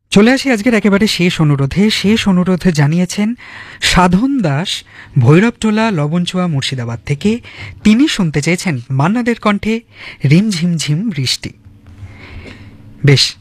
চলে আসি আজকের একেবারে শেষ অনুরোধে জানিয়েছেন সাধন দাস, ভৈরবটোলা, লবণচুয়া, মুর্শিদাবাদ থেকে। তিনি শুনতে চেয়েছেন মান্না দের কণ্ঠে রিমঝিম ঝিম বৃষ্টি। বেশ,